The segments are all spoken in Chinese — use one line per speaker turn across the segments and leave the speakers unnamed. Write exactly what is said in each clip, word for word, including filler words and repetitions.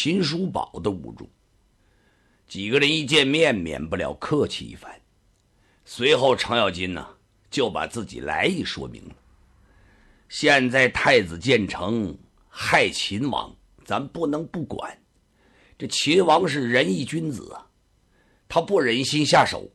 秦叔宝的屋中。几个人一见面，免不了客气一番。随后程咬金呢，就把自己来意说明了。现在太子建成害秦王，咱不能不管。这秦王是仁义君子啊，他不忍心下手，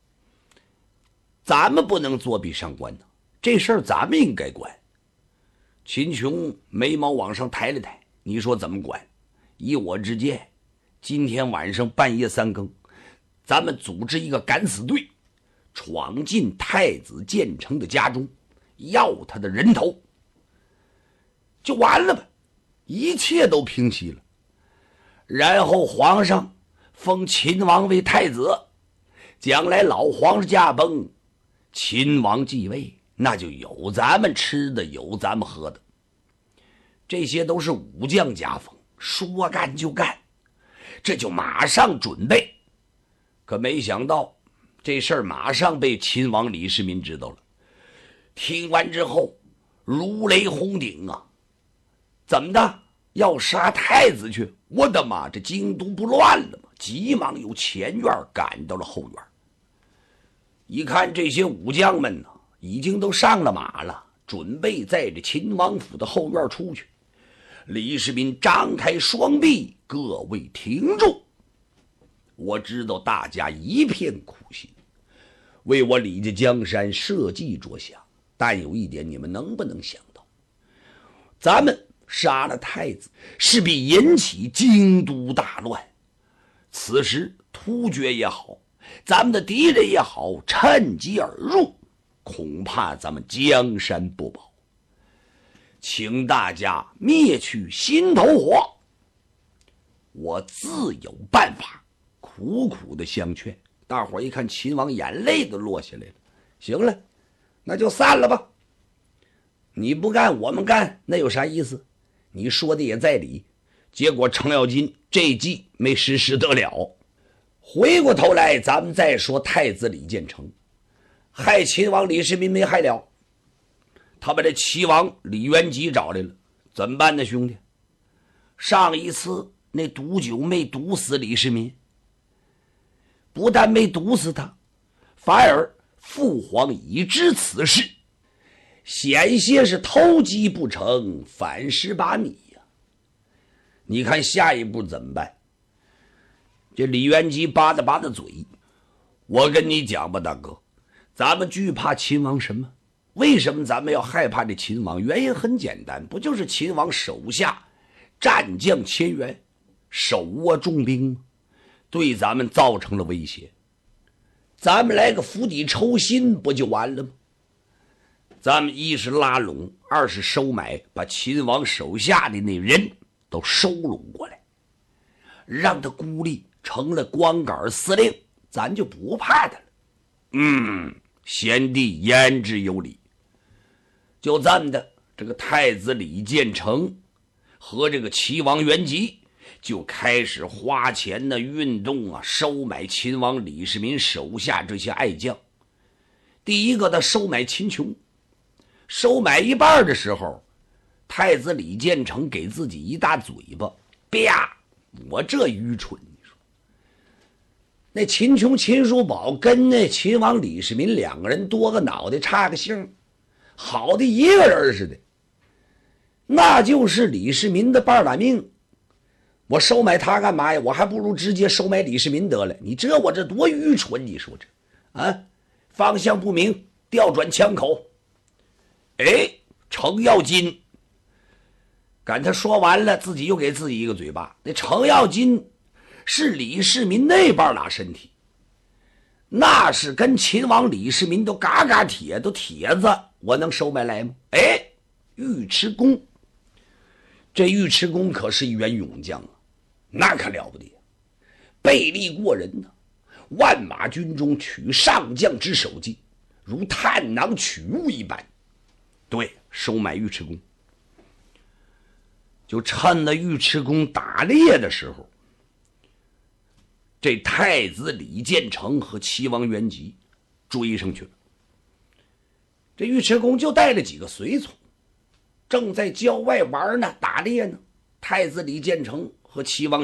咱们不能作壁上观呢。这事儿咱们应该管。秦琼眉毛往上抬了抬，你说怎么管？依我之见，今天晚上半夜三更，咱们组织一个敢死队，闯进太子建成的家中，要他的人头，就完了吧，一切都平息了。然后皇上封秦王为太子，将来老皇上驾崩，秦王继位，那就有咱们吃的，有咱们喝的。这些都是武将家风，说干就干，这就马上准备。可没想到这事儿马上被秦王李世民知道了，听完之后如雷轰顶啊！怎么的，要杀太子去？我的妈，这京都不乱了吗？急忙由前院赶到了后院。一看这些武将们呢，已经都上了马了，准备在这秦王府的后院出去。李世民张开双臂，各位停住！我知道大家一片苦心，为我李家江山社稷着想，但有一点你们能不能想到，咱们杀了太子，势必引起京都大乱。此时突厥也好，咱们的敌人也好，趁机而入，恐怕咱们江山不保。请大家灭去心头火，我自有办法。苦苦的相劝，大伙一看秦王眼泪都落下来了。行了，那就散了吧。你不干我们干，那有啥意思？你说的也在理。结果程咬金这计没实施得了。回过头来咱们再说太子李建成，害秦王李世民没害了，他把这齐王李元吉找来了。怎么办呢兄弟？上一次那毒酒没毒死李世民，不但没毒死他，反而父皇已知此事，险些是偷鸡不成反蚀把米呀、啊！你看下一步怎么办？这李元吉扒拉扒拉嘴，我跟你讲吧，大哥，咱们惧怕秦王什么？为什么咱们要害怕这秦王？原因很简单，不就是秦王手下战将千员，手握重兵吗？对咱们造成了威胁，咱们来个釜底抽薪不就完了吗？咱们一是拉拢，二是收买，把秦王手下的那人都收拢过来，让他孤立成了光杆司令，咱就不怕他了。嗯，贤弟言之有理。就这么的，这个太子李建成和这个齐王元吉就开始花钱呢，运动啊，收买秦王李世民手下这些爱将。第一个他收买秦琼，收买一半的时候，太子李建成给自己一大嘴巴，啪！我这愚蠢，你说那秦琼秦叔宝跟那秦王李世民两个人多个脑袋差个姓，好的一个人似的，那就是李世民的半拉命。我收买他干嘛呀？我还不如直接收买李世民得了。你这我这多愚蠢，你说这啊，方向不明，调转枪口。哎，程咬金赶他说完了，自己又给自己一个嘴巴。那程咬金是李世民那半拉身体，那是跟秦王李世民都嘎嘎铁，都铁子，我能收买来吗？哎，尉迟恭，这尉迟恭可是一员勇将啊，那可了不得，背力过人呢、啊，万马军中取上将之首级，如探囊取物一般。对，收买尉迟恭。就趁了尉迟恭打猎的时候，这太子李建成和齐王元吉追上去了。这尉迟恭就带了几个随从，正在郊外玩呢，打猎呢。太子李建成和齐王